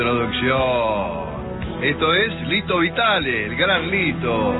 Producción. Esto es Lito Vitale, el gran Lito.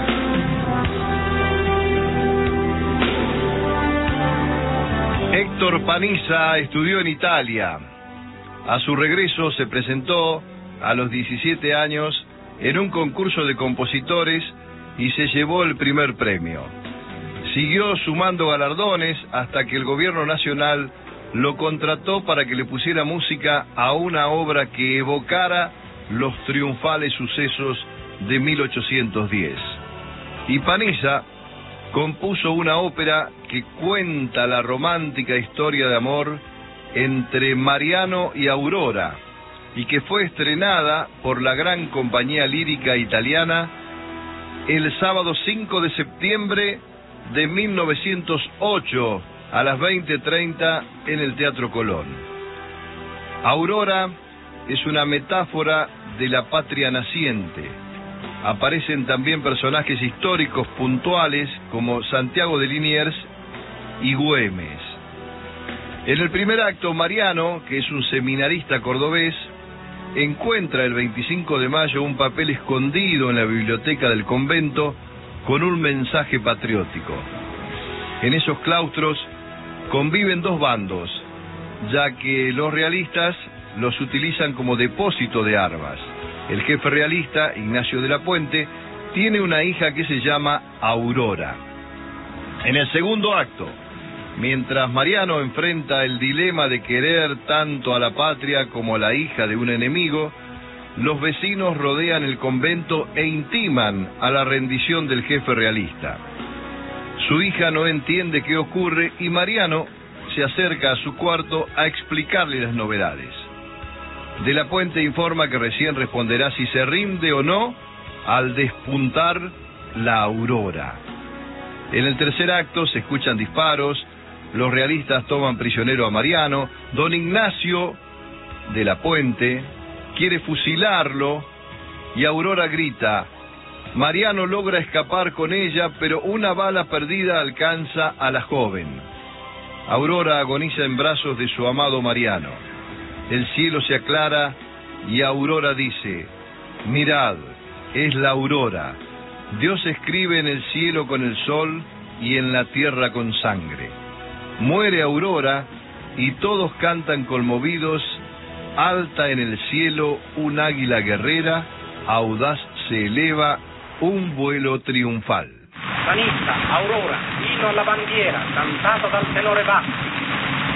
Héctor Panizza estudió en Italia. A su regreso se presentó a los 17 años en un concurso de compositores y se llevó el primer premio. Siguió sumando galardones hasta que el gobierno nacional lo contrató para que le pusiera música a una obra que evocara los triunfales sucesos de 1810. Y Panizza compuso una ópera que cuenta la romántica historia de amor entre Mariano y Aurora, y que fue estrenada por la gran compañía lírica italiana el sábado 5 de septiembre de 1908 a las 20:30 en el Teatro Colón. Aurora es una metáfora de la patria naciente. Aparecen también personajes históricos puntuales como Santiago de Liniers y Güemes. En el primer acto, Mariano, que es un seminarista cordobés, encuentra el 25 de mayo un papel escondido en la biblioteca del convento con un mensaje patriótico. En esos claustros conviven dos bandos, ya que los realistas los utilizan como depósito de armas. El jefe realista, Ignacio de la Puente, tiene una hija que se llama Aurora. En el segundo acto, mientras Mariano enfrenta el dilema de querer tanto a la patria como a la hija de un enemigo, los vecinos rodean el convento e intiman a la rendición del jefe realista. Su hija no entiende qué ocurre y Mariano se acerca a su cuarto a explicarle las novedades. De la Puente informa que recién responderá si se rinde o no al despuntar la aurora. En el tercer acto se escuchan disparos, los realistas toman prisionero a Mariano, don Ignacio de la Puente quiere fusilarlo y Aurora grita. Mariano logra escapar con ella, pero una bala perdida alcanza a la joven. Aurora agoniza en brazos de su amado Mariano. El cielo se aclara y Aurora dice: mirad, es la aurora. Dios escribe en el cielo con el sol y en la tierra con sangre. Muere Aurora y todos cantan conmovidos. Alta en el cielo un águila guerrera, audaz se eleva un vuelo triunfal. Panizza, Aurora, inno alla bandiera, cantato dal tenore basso.